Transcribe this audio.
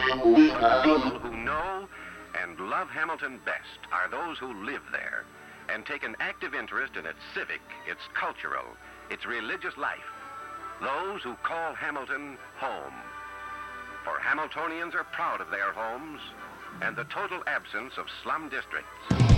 But the people who know and love Hamilton best are those who live there and take an active interest in its civic, its cultural, its religious life. Those who call Hamilton home. For Hamiltonians are proud of their homes and the total absence of slum districts.